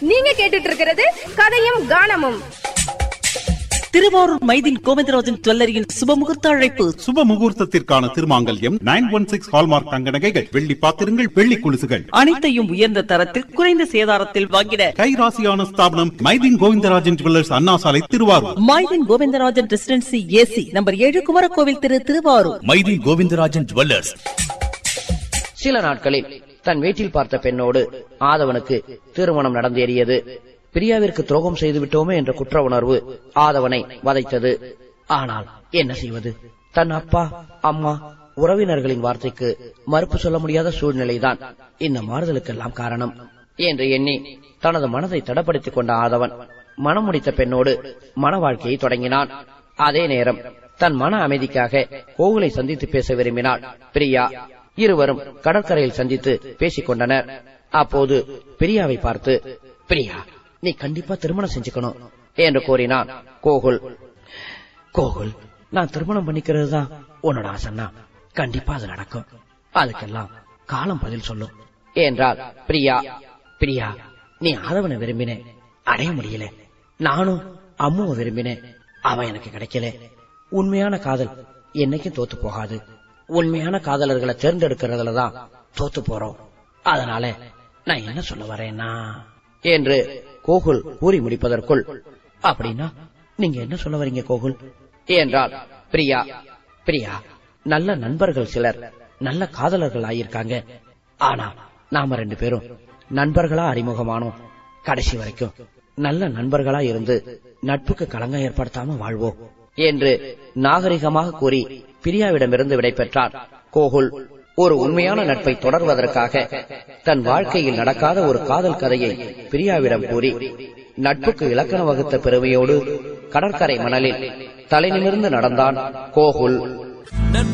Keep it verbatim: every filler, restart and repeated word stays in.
நீங்க கேட்டுட்டு இருக்கிறது கதையும் கானமும். திருவாரூர் மைதின் கோவிந்தராஜன் ஜுவல்லரியின் சுபமுகூர்த்த அழைப்பு. சுப முகூர்த்தத்திற்கான திருமாங்கல்யம் நைன் ஒன் சிக்ஸ் ஹால்மார்க் தங்க நகைகள், வெள்ளி பாத்திரங்கள், வெள்ளி குலுசுகள் அனைத்தையும் உயர்ந்த தரத்தில் குறைந்த சேதாரத்தில் வாங்கிட கைராசியான ஸ்தாபனம் மைதின் கோவிந்தராஜன் ஜுவல்லர்ஸ், அண்ணா சாலை, Thiruvarur. Mydeen Govindarajan residency AC number ஏழு, குமரகோவில் திரு, திருவாரூர். மைதின் கோவிந்தராஜன் ஜுவல்லர்ஸ். சில நாட்களில் தன் வீட்டில் பார்த்த பெண்ணோடு ஆதவனுக்கு திருமணம் நடந்தேறியது. பிரியாவிற்கு துரோகம் செய்து விட்டோமே என்ற குற்ற உணர்வு ஆதவனை வதைத்தது. ஆனால் என்ன செய்வது? தன் அப்பா, அம்மா, உறவினர்களின் வார்த்தைக்கு மறுப்பு சொல்ல முடியாத சூழ்நிலைதான் இந்த மாறுதலுக்கெல்லாம் காரணம் என்று எண்ணி தனது மனதை தடப்படுத்திக் கொண்ட ஆதவன் மனம் முடித்த பெண்ணோடு மன வாழ்க்கையை தொடங்கினான். அதே நேரம் தன் மன அமைதிக்காக கோகுலை சந்தித்து பேச விரும்பினாள் பிரியா. இருவரும் கடற்கரையில் சந்தித்து பேசிக் கொண்டனர். அப்போது பிரியாவை பார்த்து, பிரியா, நீ கண்டிப்பா திருமணம் செஞ்சுக்கணும் என்று கூறினான் கோகுல். கோகுல், நான் திருமணம் பண்ணிக்கிறது தான் உன்னோட ஆசைன்னா கண்டிப்பா அது நடக்கும். அதுக்கெல்லாம் காலம் பதில் சொல்லும் என்றாள் பிரியா. பிரியா, நீ ஆதவனை விரும்பினே, அடைய முடியல. நானும் அம்முவை விரும்பினேன், அவன் எனக்கு கிடைக்கல. உண்மையான காதல் என்னைக்கும் தோத்து போகாது. உண்மையான காதலர்களை தேர்ந்தெடுக்கிறதுலதான் தோத்து போறோம். அதனால நான் என்ன சொல்ல வரேன்னா என்று கோகுல் கூறி முடிப்பதற்குள், அப்படின்னா நீங்க என்ன சொல்ல வரீங்க கோகுல் என்றாள் பிரியா. பிரியா, நல்ல நண்பர்கள் சிலர் நல்ல காதலர்கள் ஆயிருக்காங்க. ஆனா நாம ரெண்டு பேரும் நண்பர்களா அறிமுகமானோம். கடைசி வரைக்கும் நல்ல நண்பர்களா இருந்து நட்புக்கு களங்கம் ஏற்படுத்தாம வாழ்வோம் என்று நாகரிகமாக கூறி பிரியாவிடமிருந்து விடை பெற்றார் கோகுல். ஒரு உண்மையான நட்பை தொடர்வதற்காக தன் வாழ்க்கையில் நடக்காத ஒரு காதல் கதையை பிரியாவிடம் கூறி நட்புக்கு இலக்கண வகுத்த பெருமையோடு கடற்கரை மணலில் தலை நிமிர்ந்து நடந்தான் கோகுல்.